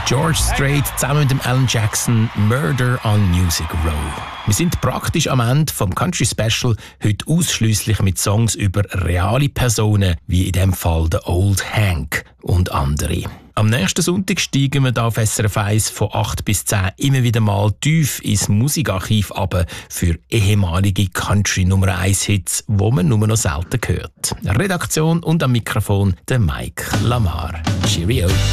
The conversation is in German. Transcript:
George Strait zusammen mit dem Alan Jackson, Murder on Music Row. Wir sind praktisch am Ende vom Country Special, heute ausschliesslich mit Songs über reale Personen, wie in dem Fall der Old Hank und andere. Am nächsten Sonntag steigen wir da auf SRF 1 von 8 bis 10 immer wieder mal tief ins Musikarchiv runter für ehemalige Country Nummer 1 Hits, die man nur noch selten hört. Redaktion und am Mikrofon der Mike Lamar. Cheerio!